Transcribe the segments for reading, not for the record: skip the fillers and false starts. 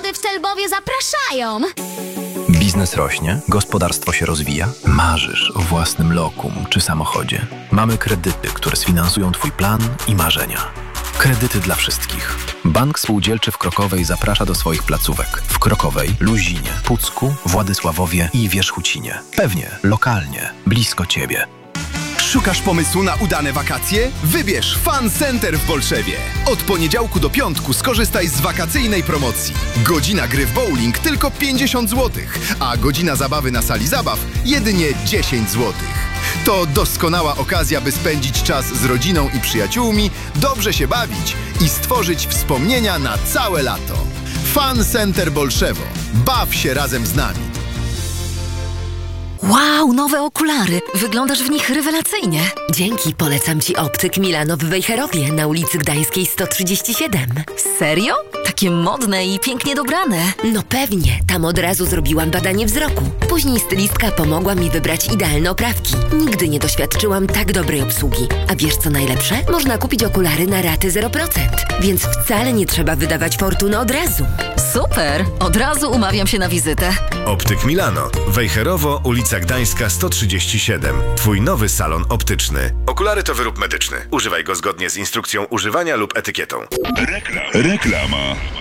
Samochody w Celbowie zapraszają. Biznes rośnie, gospodarstwo się rozwija. Marzysz o własnym lokum czy samochodzie. Mamy kredyty, które sfinansują Twój plan i marzenia. Kredyty dla wszystkich. Bank Spółdzielczy w Krokowej zaprasza do swoich placówek. W Krokowej, Luzinie, Pucku, Władysławowie i Wierzchucinie. Pewnie, lokalnie, blisko Ciebie. Szukasz pomysłu na udane wakacje? Wybierz Fun Center w Bolszewie. Od poniedziałku do piątku skorzystaj z wakacyjnej promocji. Godzina gry w bowling tylko 50 zł, a godzina zabawy na sali zabaw jedynie 10 zł. To doskonała okazja, by spędzić czas z rodziną i przyjaciółmi, dobrze się bawić i stworzyć wspomnienia na całe lato. Fun Center Bolszewo. Baw się razem z nami. Wow, nowe okulary. Wyglądasz w nich rewelacyjnie. Dzięki, polecam Ci Optyk Milano w Wejherowie na ulicy Gdańskiej 137. Serio? Takie modne i pięknie dobrane. No pewnie, tam od razu zrobiłam badanie wzroku. Później stylistka pomogła mi wybrać idealne oprawki. Nigdy nie doświadczyłam tak dobrej obsługi. A wiesz co najlepsze? Można kupić okulary na raty 0%, więc wcale nie trzeba wydawać fortuny od razu. Super! Od razu umawiam się na wizytę. Optyk Milano. Wejherowo, ulica Gdańska 137. Twój nowy salon optyczny. Okulary to wyrób medyczny. Używaj go zgodnie z instrukcją używania lub etykietą. Reklama.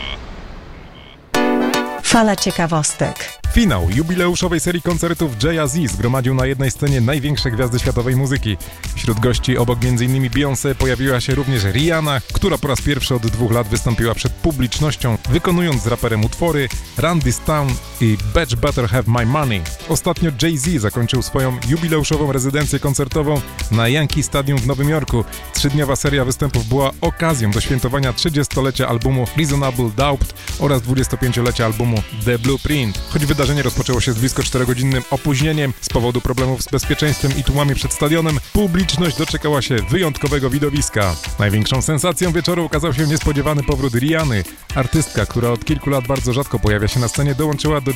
Fala ciekawostek. Finał jubileuszowej serii koncertów Jay-Z zgromadził na jednej scenie największe gwiazdy światowej muzyki. Wśród gości obok m.in. Beyoncé pojawiła się również Rihanna, która po raz pierwszy od 2 lat wystąpiła przed publicznością, wykonując z raperem utwory Run This Town i Bitch Better Have My Money. Ostatnio Jay-Z zakończył swoją jubileuszową rezydencję koncertową na Yankee Stadium w Nowym Jorku. 3-dniowa seria występów była okazją do świętowania 30-lecia albumu Reasonable Doubt oraz 25-lecia albumu The Blueprint. Choć wydarzenie rozpoczęło się z blisko 4-godzinnym opóźnieniem z powodu problemów z bezpieczeństwem i tłumami przed stadionem, publiczność doczekała się wyjątkowego widowiska. Największą sensacją wieczoru okazał się niespodziewany powrót Rihanny. Artystka, która od kilku lat bardzo rzadko pojawia się na scenie, dołączyła do